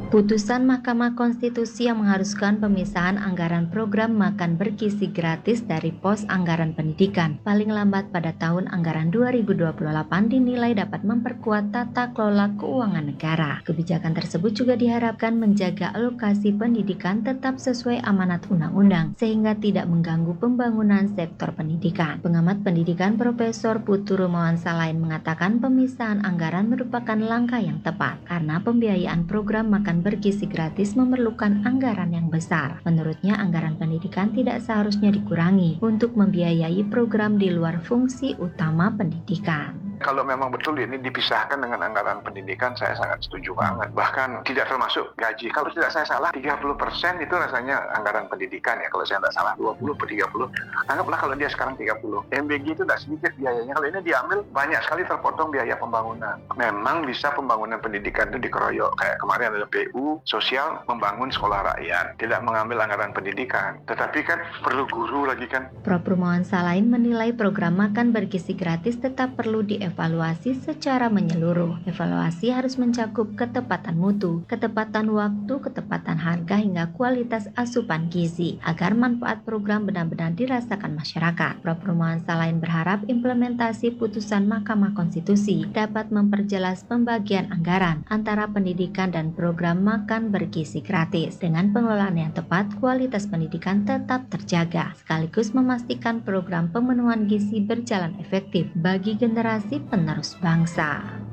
Putusan Mahkamah Konstitusi yang mengharuskan pemisahan anggaran program makan bergizi gratis dari pos anggaran pendidikan paling lambat pada tahun anggaran 2028 dinilai dapat memperkuat tata kelola keuangan negara. Kebijakan tersebut juga diharapkan menjaga alokasi pendidikan tetap sesuai amanat undang-undang sehingga tidak mengganggu pembangunan sektor pendidikan. Pengamat pendidikan Profesor Putu Rumawan Salain mengatakan pemisahan anggaran merupakan langkah yang tepat karena pembiayaan program makan bergizi gratis memerlukan anggaran yang besar. Menurutnya, anggaran pendidikan tidak seharusnya dikurangi untuk membiayai program di luar fungsi utama pendidikan. Kalau memang betul ini dipisahkan dengan anggaran pendidikan, saya sangat setuju banget. Bahkan tidak termasuk gaji. Kalau tidak saya salah, 30% itu rasanya anggaran pendidikan ya. Kalau saya tidak salah, 20 per 30. Anggaplah kalau dia sekarang 30. MBG itu tidak sedikit biayanya. Kalau ini diambil, banyak sekali terpotong biaya pembangunan. Memang bisa pembangunan pendidikan itu dikeroyok. Kayak kemarin ada PU, sosial, membangun sekolah rakyat. Tidak mengambil anggaran pendidikan. Tetapi kan perlu guru lagi kan. Prof. Rumawan Salain menilai program makan bergizi gratis tetap perlu dievaluasi secara menyeluruh. Evaluasi harus mencakup ketepatan mutu, ketepatan waktu, ketepatan harga hingga kualitas asupan gizi agar manfaat program benar-benar dirasakan masyarakat. Prof. Rumawan Salain berharap implementasi putusan Mahkamah Konstitusi dapat memperjelas pembagian anggaran antara pendidikan dan program makan bergizi gratis. Dengan pengelolaan yang tepat, kualitas pendidikan tetap terjaga, sekaligus memastikan program pemenuhan gizi berjalan efektif bagi generasi penerus bangsa.